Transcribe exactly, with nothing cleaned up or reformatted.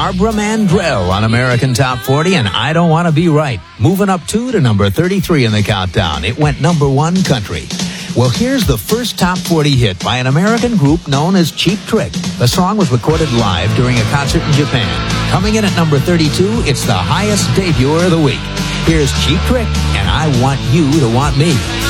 Barbara Mandrell on American Top forty and I Don't Want to Be Right. Moving up two to number thirty-three in the countdown. It went number one country. Well, here's the first top forty hit by an American group known as Cheap Trick. The song was recorded live during a concert in Japan. Coming in at number thirty-two, it's the highest debut of the week. Here's Cheap Trick and I Want You to Want Me.